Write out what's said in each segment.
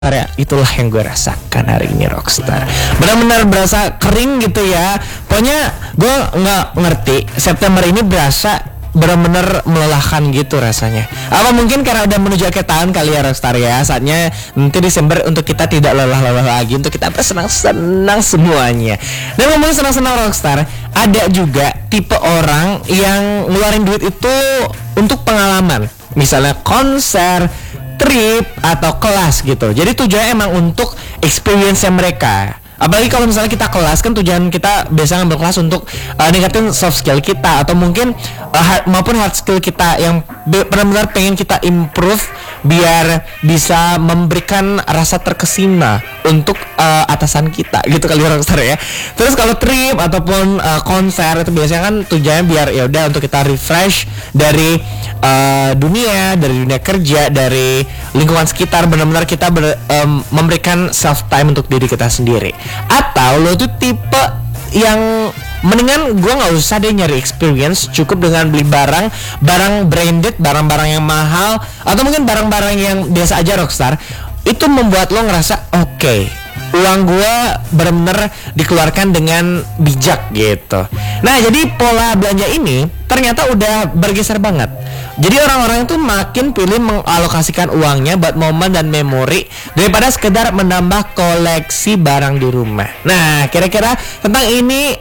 Ya, itulah yang gue rasakan hari ini Rockstar. Benar-benar berasa kering gitu ya. Pokoknya gue nggak ngerti, September ini berasa benar-benar melelahkan gitu rasanya. Apa mungkin karena udah menuju akhir tahun kali ya Rockstar ya. Saatnya nanti Desember untuk kita tidak lelah-lelah lagi, untuk kita bersenang-senang semuanya. Dan ngomongin senang-senang Rockstar, ada juga tipe orang yang ngeluarin duit itu untuk pengalaman. Misalnya konser, trip atau kelas gitu. Jadi tujuannya emang untuk experience-nya mereka. Apalagi kalau misalnya kita kelas, kan tujuan kita biasa ngambil kelas untuk ningkatin soft skill kita, atau mungkin maupun hard skill kita yang benar-benar pengen kita improve biar bisa memberikan rasa terkesima untuk atasan kita gitu kali Rockstar ya. Terus kalau trip ataupun konser itu biasanya kan tujuannya biar ya udah untuk kita refresh dari dunia kerja, dari lingkungan sekitar, benar-benar kita memberikan self time untuk diri kita sendiri. Atau lo tuh tipe yang mendingan gue nggak usah deh nyari experience, cukup dengan beli barang branded, barang-barang yang mahal, atau mungkin barang-barang yang biasa aja Rockstar. Itu membuat lo ngerasa oke, uang gue benar-benar dikeluarkan dengan bijak gitu. Nah, jadi pola belanja ini ternyata udah bergeser banget. Jadi orang-orang itu makin pilih mengalokasikan uangnya buat momen dan memori daripada sekedar menambah koleksi barang di rumah. Nah, kira-kira tentang ini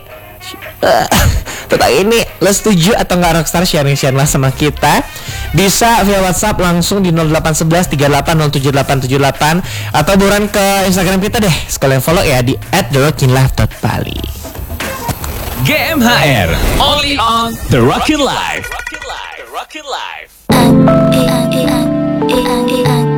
lo setuju atau nggak Rockstar? Sharing lah sama kita. Bisa via WhatsApp langsung di 0811 38077878 atau buruan ke Instagram kita deh. Sekalian follow ya di @therockinlife.bali. GMHR, only on The Rockin' Life. The Rockin' Life.